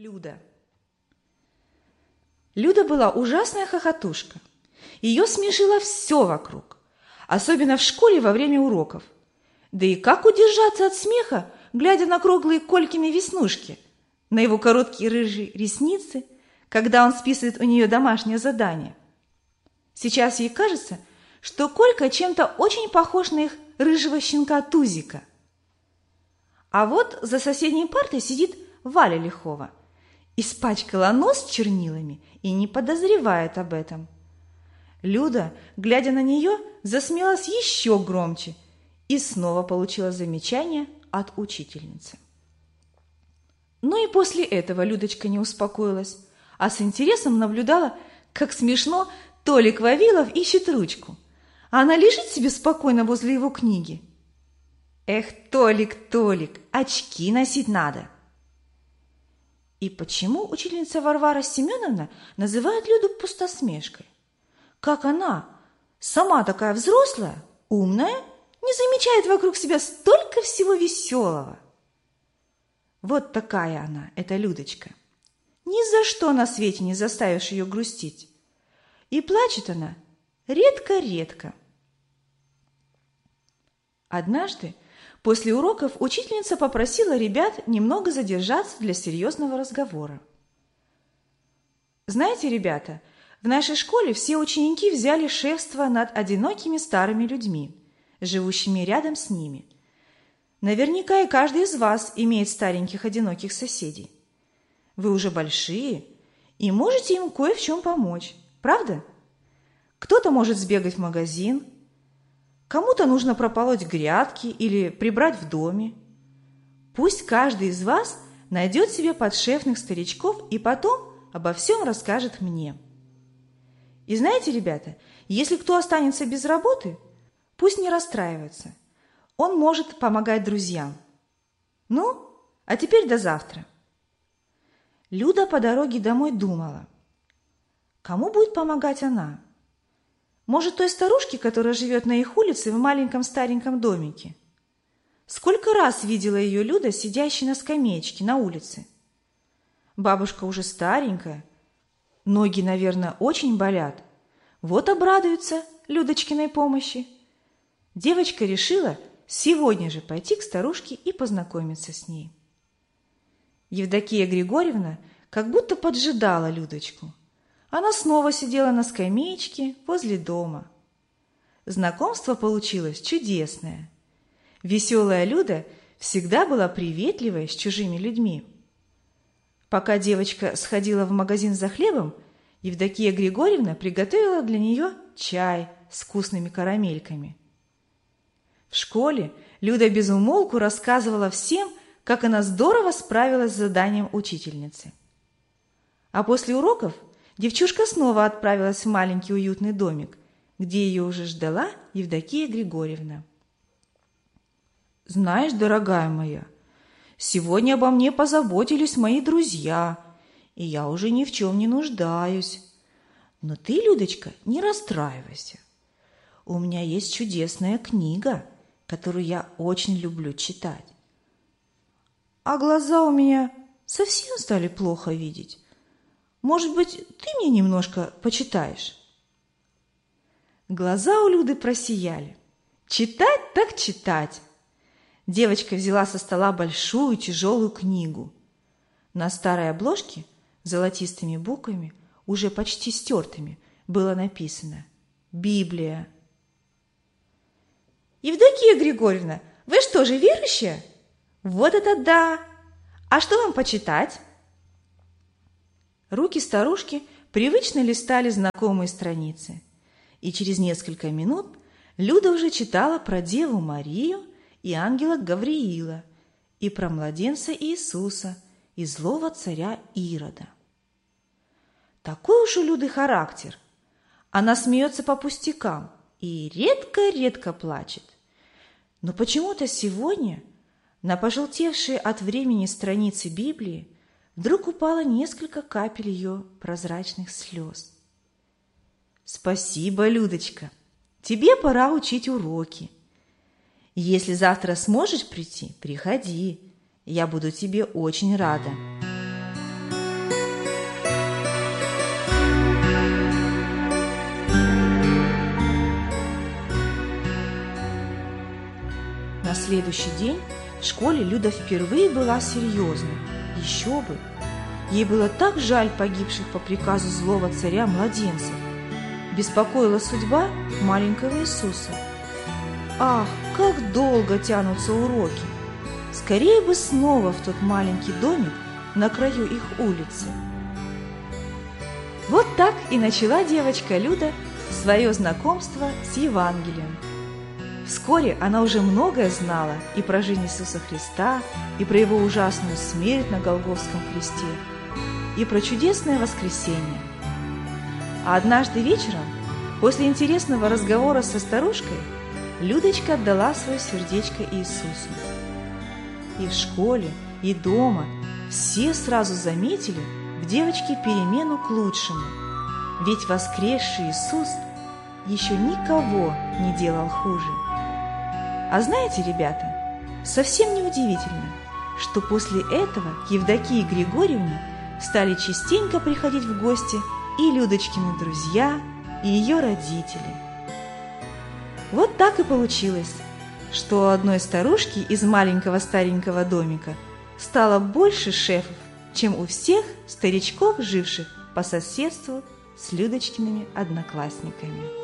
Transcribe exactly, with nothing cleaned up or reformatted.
Люда. Люда была ужасная хохотушка. Ее смешило все вокруг, особенно в школе во время уроков. Да и как удержаться от смеха, глядя на круглые Колькины веснушки, на его короткие рыжие ресницы, когда он списывает у нее домашнее задание. Сейчас ей кажется, что Колька чем-то очень похож на их рыжего щенка Тузика. А вот за соседней партой сидит Валя Лихова, испачкала нос чернилами и не подозревает об этом. Люда, глядя на нее, засмеялась еще громче и снова получила замечание от учительницы. Ну и после этого Людочка не успокоилась, а с интересом наблюдала, как смешно Толик Вавилов ищет ручку. А она лежит себе спокойно возле его книги. Эх, Толик, Толик, очки носить надо. И почему учительница Варвара Семеновна называет Люду пустосмешкой? Как она, сама такая взрослая, умная, не замечает вокруг себя столько всего веселого? Вот такая она, эта Людочка. Ни за что на свете не заставишь ее грустить. И плачет она редко-редко. Однажды после уроков учительница попросила ребят немного задержаться для серьезного разговора. Знаете, ребята, в нашей школе все ученики взяли шефство над одинокими старыми людьми, живущими рядом с ними. Наверняка и каждый из вас имеет стареньких одиноких соседей. Вы уже большие и можете им кое в чем помочь, правда? Кто-то может сбегать в магазин, кому-то нужно прополоть грядки или прибрать в доме. Пусть каждый из вас найдет себе подшефных старичков и потом обо всем расскажет мне. И знаете, ребята, если кто останется без работы, пусть не расстраивается. Он может помогать друзьям. Ну, а теперь до завтра. Люда по дороге домой думала, кому будет помогать она? Может, той старушке, которая живет на их улице в маленьком стареньком домике? Сколько раз видела ее Люда, сидящей на скамеечке на улице? Бабушка уже старенькая, ноги, наверное, очень болят. Вот обрадуется Людочкиной помощи. Девочка решила сегодня же пойти к старушке и познакомиться с ней. Евдокия Григорьевна как будто поджидала Людочку. Она снова сидела на скамеечке возле дома. Знакомство получилось чудесное. Веселая Люда всегда была приветливой с чужими людьми. Пока девочка сходила в магазин за хлебом, Евдокия Григорьевна приготовила для нее чай с вкусными карамельками. В школе Люда без умолку рассказывала всем, как она здорово справилась с заданием учительницы. А после уроков девчушка снова отправилась в маленький уютный домик, где ее уже ждала Евдокия Григорьевна. «Знаешь, дорогая моя, сегодня обо мне позаботились мои друзья, и я уже ни в чем не нуждаюсь. Но ты, Людочка, не расстраивайся. У меня есть чудесная книга, которую я очень люблю читать. А глаза у меня совсем стали плохо видеть. Может быть, ты мне немножко почитаешь?» Глаза у Люды просияли. Читать так читать. Девочка взяла со стола большую тяжелую книгу. На старой обложке золотистыми буквами, уже почти стертыми, было написано «Библия». «Евдокия Григорьевна, вы что же, верующая? Вот это да! А что вам почитать?» Руки старушки привычно листали знакомые страницы, и через несколько минут Люда уже читала про Деву Марию и ангела Гавриила, и про младенца Иисуса и злого царя Ирода. Такой уж у Люды характер. Она смеется по пустякам и редко-редко плачет. Но почему-то сегодня на пожелтевшие от времени страницы Библии вдруг упало несколько капель ее прозрачных слез. «Спасибо, Людочка, тебе пора учить уроки. Если завтра сможешь прийти, приходи, я буду тебе очень рада». следующий день в школе Люда впервые была серьезна. Еще бы! Ей было так жаль погибших по приказу злого царя младенцев. Беспокоила судьба маленького Иисуса. Ах, как долго тянутся уроки! Скорее бы снова в тот маленький домик на краю их улицы. Вот так и начала девочка Люда свое знакомство с Евангелием. Вскоре она уже многое знала и про жизнь Иисуса Христа, и про Его ужасную смерть на Голгофском кресте, и про чудесное воскресение. А однажды вечером, после интересного разговора со старушкой, Людочка отдала свое сердечко Иисусу. И в школе, и дома все сразу заметили в девочке перемену к лучшему, ведь воскресший Иисус еще никого не делал хуже. А знаете, ребята, совсем неудивительно, что после этого к Евдокии Григорьевне стали частенько приходить в гости и Людочкины друзья, и ее родители. Вот так и получилось, что у одной старушки из маленького старенького домика стало больше шефов, чем у всех старичков, живших по соседству с Людочкиными одноклассниками.